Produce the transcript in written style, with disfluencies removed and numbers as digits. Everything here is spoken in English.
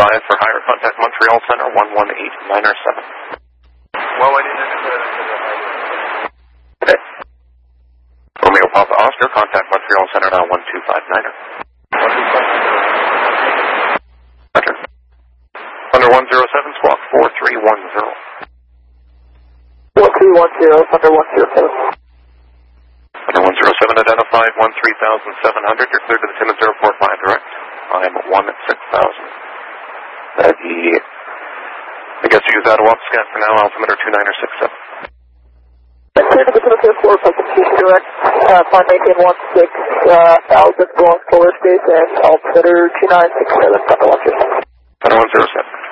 for higher, contact Montreal Center 11897. Well, I didn't Okay. Romeo Papa Oscar, contact Montreal Center now 1259er. Roger. Thunder 107, squawk 4310. 4310, Thunder 107. Thunder 107 identified 13,700. You're cleared to the Timmins 045 direct. I'm 16,000. I guess you use that WAP scan for now, altimeter 2967. Cleared to the Timmins 045 direct. Climb maintain 16,000 belongs to Polar Space and altimeter 2967, Thunder 107. Thunder 107.